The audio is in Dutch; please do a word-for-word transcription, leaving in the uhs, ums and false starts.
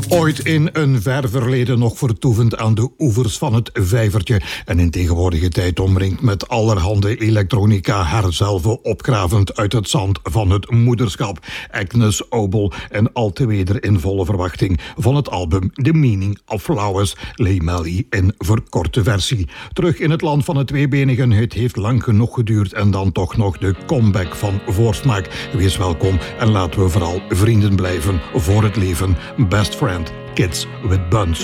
Ooit in een ver verleden nog vertoevend aan de oevers van het vijvertje en in tegenwoordige tijd omringd met allerhande elektronica, haarzelf opgravend uit het zand van het moederschap. Agnes Obel en al te weder in volle verwachting van het album The Meaning of Flowers, Leigh Maley in verkorte versie. Terug in het land van het tweebenigen, het heeft lang genoeg geduurd en dan toch nog de comeback van voorsmaak. Wees welkom en laten we vooral vrienden blijven voor het leven. Best friend, Kids with Buns.